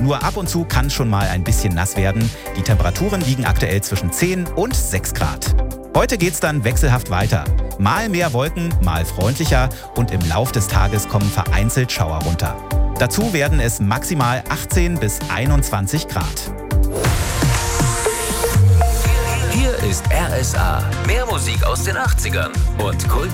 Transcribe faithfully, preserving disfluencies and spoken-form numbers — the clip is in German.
Nur ab und zu kann schon mal ein bisschen nass werden. Die Temperaturen liegen aktuell zwischen zehn und sechs Grad. Heute geht's dann wechselhaft weiter. Mal mehr Wolken, mal freundlicher und im Lauf des Tages kommen vereinzelt Schauer runter. Dazu werden es maximal achtzehn bis einundzwanzig Grad. Hier ist R S A. Mehr Musik aus den achtzigern und Kult